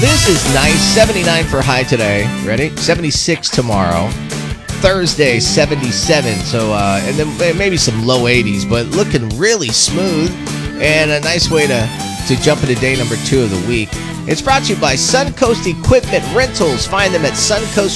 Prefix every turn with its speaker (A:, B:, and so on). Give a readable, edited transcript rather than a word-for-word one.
A: This is nice. 79 for high today. Ready? 76 tomorrow. Thursday, 77. So, and then maybe some low 80s, but looking really smooth and a nice way to jump into day number 2 of the week. It's brought to you by Suncoast Equipment Rentals. Find them at Suncoast